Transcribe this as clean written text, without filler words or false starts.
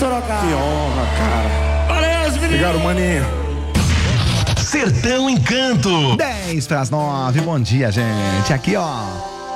Sorocaba. Que honra, cara. Valeu, os meninos. Obrigado, maninho. Sertão Encanto. 10 para as 9. Bom dia, gente. Aqui, ó.